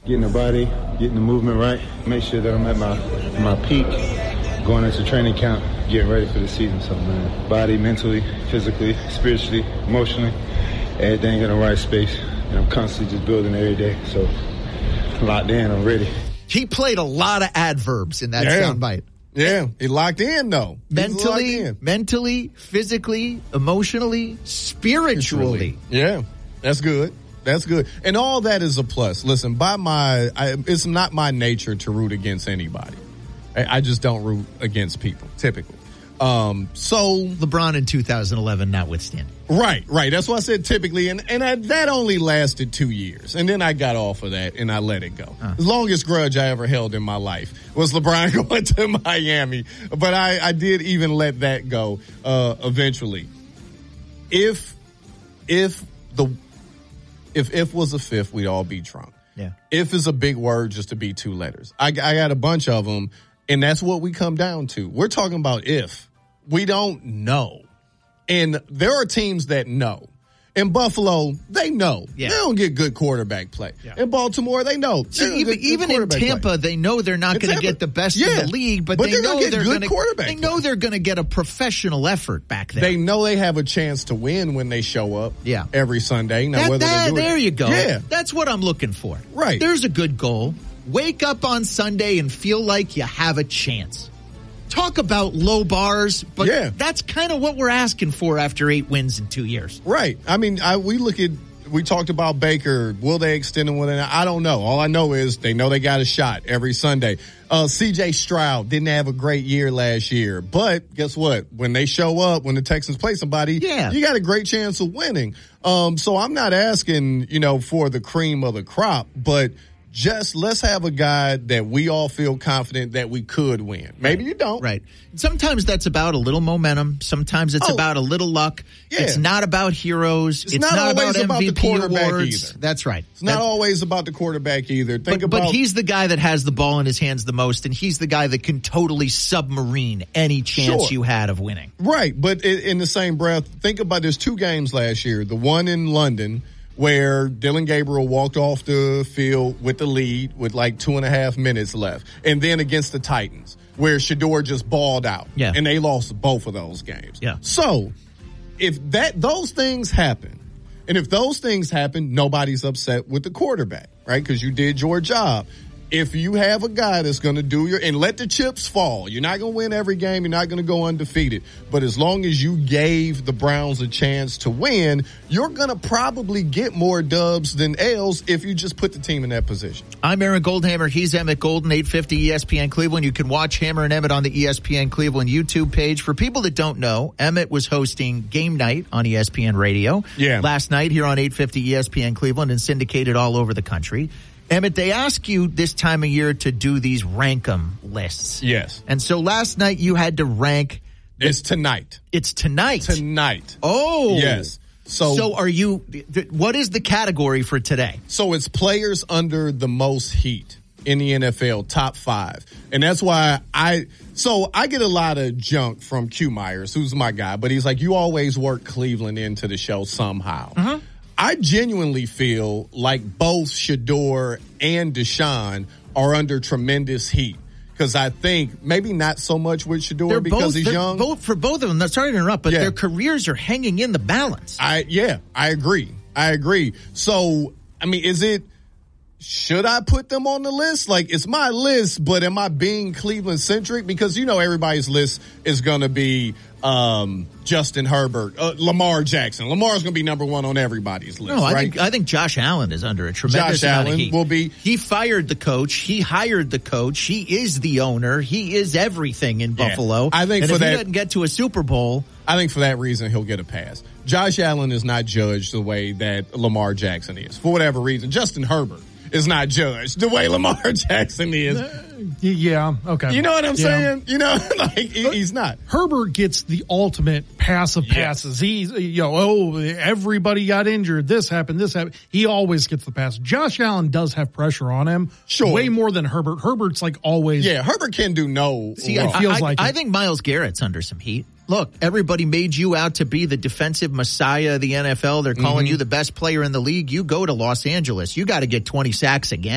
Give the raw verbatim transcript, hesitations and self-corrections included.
getting the body, getting the movement right, make sure that I'm at my my peak going into training camp, getting ready for the season. So, man, body, mentally, physically, spiritually, emotionally, everything in the right space. And I'm constantly just building every day. So, locked in, I'm ready. He played a lot of adverbs in that yeah. soundbite. Yeah, he locked in, though. Mentally, in. mentally, physically, emotionally, spiritually. Yeah, that's good. That's good. And all that is a plus. Listen, by my, I, it's not my nature to root against anybody. I, I just don't root against people, typically. Um, so LeBron in two thousand eleven notwithstanding. Right, right. That's why I said typically. And, and I, that only lasted two years. And then I got off of that and I let it go. Uh. The longest grudge I ever held in my life was LeBron going to Miami. But I, I did even let that go, uh, eventually. If, if the, if if was a fifth, we'd all be drunk. Yeah. If is a big word just to be two letters. I, I got a bunch of them, and that's what we come down to. We're talking about if. We don't know. And there are teams that know. In Buffalo, they know. Yeah. They don't get good quarterback play. Yeah. In Baltimore, they know. See, even even in Tampa, play. They know they're not going to get the best yeah. in the league, but, but they they're know gonna they're going to They know they're going to get a professional effort back there. They know they have a chance to win when they show up. Yeah. Every Sunday. Now, that, whether that, they do there it, you go. Yeah. That's what I'm looking for. Right. There's a good goal. Wake up on Sunday and feel like you have a chance. Talk about low bars, but yeah. that's kind of what we're asking for after eight wins in two years. Right. I mean, I, we look at, we talked about Baker. Will they extend him with an, I don't know. All I know is they know they got a shot every Sunday. Uh, C J Stroud didn't have a great year last year, but guess what? When they show up, when the Texans play somebody, yeah. you got a great chance of winning. Um, so I'm not asking, you know, for the cream of the crop, but just let's have a guy that we all feel confident that we could win. Maybe you don't. Right. Sometimes that's about a little momentum. Sometimes it's oh, about a little luck. Yeah. It's not about heroes. It's, it's not, not always about, about M V P the quarterback awards. either. That's right. It's not that, always about the quarterback either. Think but, about, but he's the guy that has the ball in his hands the most, and he's the guy that can totally submarine any chance sure. you had of winning. Right. But in, in the same breath, think about there's two games last year. The one in London, where Dylan Gabriel walked off the field with the lead with like two and a half minutes left. And then against the Titans, where Shedeur just balled out. Yeah. And they lost both of those games. Yeah. So if that those things happen, and if those things happen, nobody's upset with the quarterback, right? Because you did your job. If you have a guy that's going to do your, and let the chips fall, you're not going to win every game. You're not going to go undefeated. But as long as you gave the Browns a chance to win, you're going to probably get more dubs than L's if you just put the team in that position. I'm Aaron Goldhammer. He's Emmett Golden, eight fifty E S P N Cleveland. You can watch Hammer and Emmett on the E S P N Cleveland YouTube page. For people that don't know, Emmett was hosting Game Night on E S P N Radio yeah. last night here on eight fifty E S P N Cleveland and syndicated all over the country. Emmett, they ask you this time of year to do these rank 'em lists. Yes. And so last night you had to rank. The, it's tonight. It's tonight. Tonight. Oh. Yes. So, so are you, what is the category for today? So it's players under the most heat in the N F L, top five. And that's why I, so I get a lot of junk from Q Myers, who's my guy, but he's like, you always work Cleveland into the show somehow. Uh-huh. I genuinely feel like both Shedeur and Deshaun are under tremendous heat. Because I think maybe not so much with Shedeur they're because both, he's young. Both for both of them. Sorry to interrupt, but yeah. their careers are hanging in the balance. I yeah, I agree. I agree. So I mean, is it? Should I put them on the list? Like, it's my list, but am I being Cleveland centric? Because you know everybody's list is going to be um, Justin Herbert, uh, Lamar Jackson. Lamar's going to be number one on everybody's list. No, I right? think I think Josh Allen is under a tremendous Josh amount Allen of heat. will be. He fired the coach. He hired the coach. He is the owner. He is everything in Yeah. Buffalo. I think and for if that, he doesn't get to a Super Bowl, I think for that reason he'll get a pass. Josh Allen is not judged the way that Lamar Jackson is for whatever reason. Justin Herbert is not judged the way Lamar Jackson is. Yeah, okay. You know what I'm yeah. saying? You know, like he, he's not. Herbert gets the ultimate pass of Yes. passes. He's, you know, oh, everybody got injured. This happened, this happened. He always gets the pass. Josh Allen does have pressure on him. Sure. Way more than Herbert. Herbert's like always. Yeah, Herbert can do no see, wrong. I, feels I, like I it. think Myles Garrett's under some heat. Look, everybody made you out to be the defensive messiah of the N F L. They're calling Mm-hmm. you the best player in the league. You go to Los Angeles. You got to get twenty sacks again.